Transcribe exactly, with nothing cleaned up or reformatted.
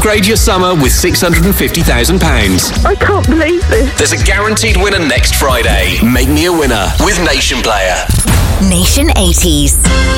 Upgrade your summer with six hundred fifty thousand pounds. I can't believe this. There's a guaranteed winner next Friday. Make me a winner with Nation Player. Nation eighties.